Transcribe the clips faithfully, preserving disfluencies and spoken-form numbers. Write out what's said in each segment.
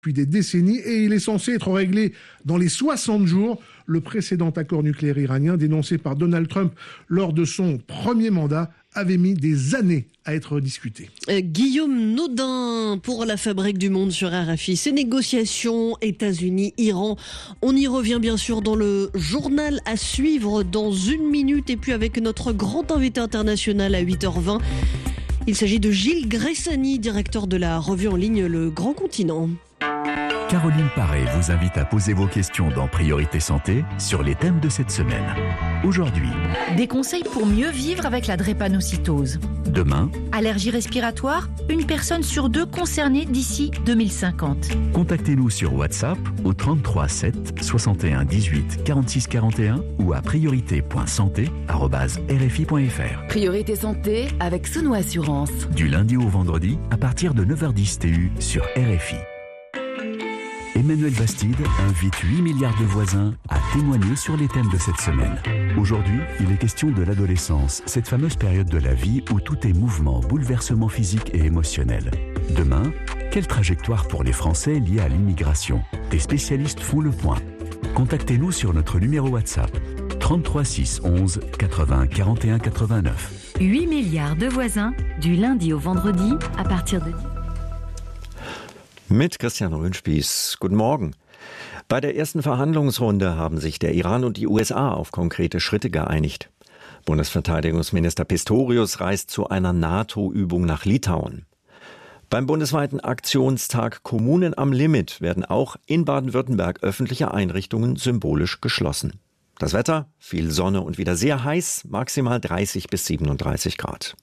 depuis des décennies et il est censé être réglé dans les soixante jours. Le précédent accord nucléaire iranien dénoncé par Donald Trump lors de son premier mandat avait mis des années à être discuté. Euh, Guillaume Naudin pour la Fabrique du Monde sur R F I. Ces négociations États-Unis-Iran, on y revient bien sûr dans le journal à suivre dans une minute et puis avec notre grand invité international à huit heures vingt. Il s'agit de Gilles Gressani, directeur de la revue en ligne Le Grand Continent. Caroline Paré vous invite à poser vos questions dans Priorité Santé sur les thèmes de cette semaine. Aujourd'hui, des conseils pour mieux vivre avec la drépanocytose. Demain, allergie respiratoire, une personne sur deux concernée d'ici deux mille cinquante. Contactez-nous sur WhatsApp au trente-trois sept soixante et un dix-huit quarante-six quarante et un ou à priorité point santé arobase r f i point f r. Priorité Santé avec Sono Assurance. Du lundi au vendredi à partir de neuf heures dix T U sur R F I. Emmanuel Bastide invite huit milliards de voisins à témoigner sur les thèmes de cette semaine. Aujourd'hui, il est question de l'adolescence, cette fameuse période de la vie où tout est mouvement, bouleversement physique et émotionnel. Demain, quelle trajectoire pour les Français liés à l'immigration ? Des spécialistes font le point. Contactez-nous sur notre numéro WhatsApp trente-trois six onze quatre-vingts quarante et un quatre-vingt-neuf. huit milliards de voisins, du lundi au vendredi à partir de Mit Christian Röhnspieß. Guten Morgen. Bei der ersten Verhandlungsrunde haben sich der Iran und die U S A auf konkrete Schritte geeinigt. Bundesverteidigungsminister Pistorius reist zu einer NATO-Übung nach Litauen. Beim bundesweiten Aktionstag Kommunen am Limit werden auch in Baden-Württemberg öffentliche Einrichtungen symbolisch geschlossen. Das Wetter, viel Sonne und wieder sehr heiß, maximal dreißig bis siebenunddreißig Grad.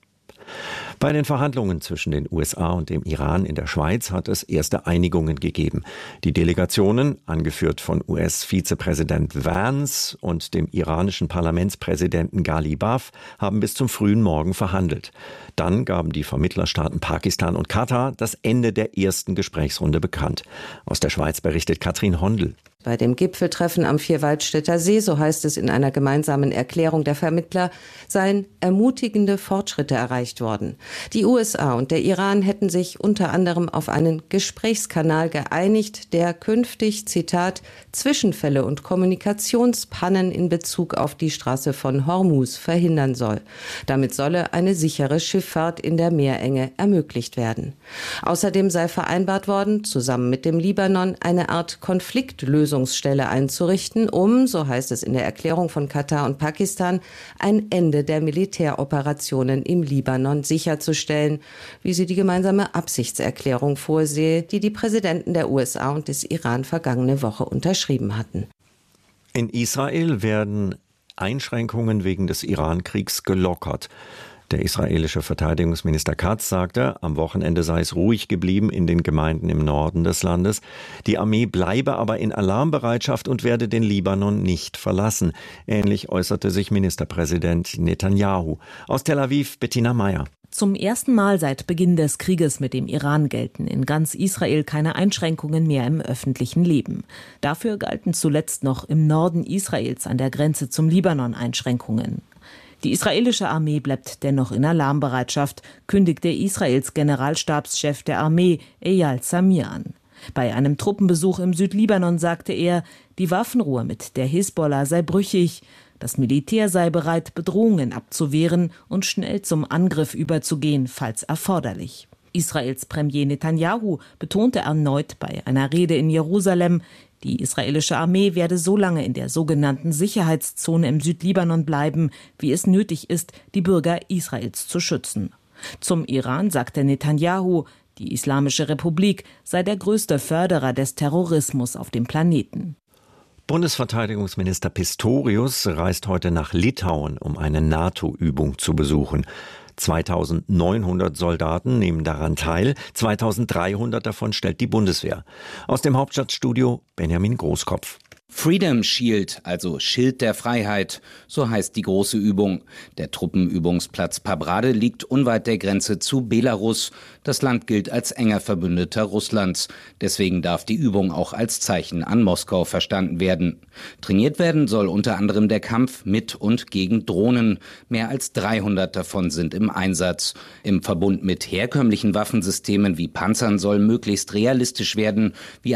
Bei den Verhandlungen zwischen den U S A und dem Iran in der Schweiz hat es erste Einigungen gegeben. Die Delegationen, angeführt von U S-Vizepräsident Vance und dem iranischen Parlamentspräsidenten Ghalibaf, haben bis zum frühen Morgen verhandelt. Dann gaben die Vermittlerstaaten Pakistan und Katar das Ende der ersten Gesprächsrunde bekannt. Aus der Schweiz berichtet Katrin Hondel. Bei dem Gipfeltreffen am Vierwaldstätter See, so heißt es in einer gemeinsamen Erklärung der Vermittler, seien ermutigende Fortschritte erreicht worden. Die U S A und der Iran hätten sich unter anderem auf einen Gesprächskanal geeinigt, der künftig, Zitat, Zwischenfälle und Kommunikationspannen in Bezug auf die Straße von Hormuz verhindern soll. Damit solle eine sichere Schifffahrt in der Meerenge ermöglicht werden. Außerdem sei vereinbart worden, zusammen mit dem Libanon eine Art Konfliktlösungsstelle einzurichten, um, so heißt es in der Erklärung von Katar und Pakistan, ein Ende der Militäroperationen im Libanon sicherzustellen, wie sie die gemeinsame Absichtserklärung vorsehe, die die Präsidenten der U S A und des Iran vergangene Woche unterschrieben hatten. In Israel werden Einschränkungen wegen des Iran-Kriegs gelockert. Der israelische Verteidigungsminister Katz sagte, am Wochenende sei es ruhig geblieben in den Gemeinden im Norden des Landes. Die Armee bleibe aber in Alarmbereitschaft und werde den Libanon nicht verlassen. Ähnlich äußerte sich Ministerpräsident Netanyahu. Aus Tel Aviv, Bettina Meyer. Zum ersten Mal seit Beginn des Krieges mit dem Iran gelten in ganz Israel keine Einschränkungen mehr im öffentlichen Leben. Dafür galten zuletzt noch im Norden Israels an der Grenze zum Libanon Einschränkungen. Die israelische Armee bleibt dennoch in Alarmbereitschaft, kündigte Israels Generalstabschef der Armee Eyal Zamir an. Bei einem Truppenbesuch im Südlibanon sagte er, die Waffenruhe mit der Hisbollah sei brüchig. Das Militär sei bereit, Bedrohungen abzuwehren und schnell zum Angriff überzugehen, falls erforderlich. Israels Premier Netanyahu betonte erneut bei einer Rede in Jerusalem, die israelische Armee werde so lange in der sogenannten Sicherheitszone im Südlibanon bleiben, wie es nötig ist, die Bürger Israels zu schützen. Zum Iran sagte Netanyahu, die Islamische Republik sei der größte Förderer des Terrorismus auf dem Planeten. Bundesverteidigungsminister Pistorius reist heute nach Litauen, um eine NATO-Übung zu besuchen. zweitausendneunhundert Soldaten nehmen daran teil, zweitausenddreihundert davon stellt die Bundeswehr. Aus dem Hauptstadtstudio Benjamin Großkopf. Freedom Shield, also Schild der Freiheit, so heißt die große Übung. Der Truppenübungsplatz Pabrade liegt unweit der Grenze zu Belarus. Das Land gilt als enger Verbündeter Russlands. Deswegen darf die Übung auch als Zeichen an Moskau verstanden werden. Trainiert werden soll unter anderem der Kampf mit und gegen Drohnen. Mehr als dreihundert davon sind im Einsatz. Im Verbund mit herkömmlichen Waffensystemen wie Panzern soll möglichst realistisch werden, wie